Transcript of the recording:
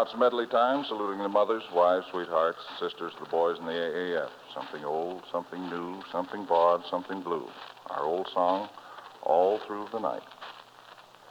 it's medley time, saluting the mothers, wives, sweethearts, sisters, the boys in the AAF. Something old, something new, something broad, something blue. Our old song, All Through the Night.